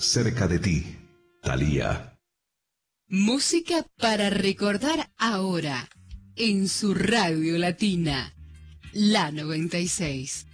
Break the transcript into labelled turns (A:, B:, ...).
A: cerca de ti, Thalía.
B: Música para recordar ahora, en su radio latina, la 96.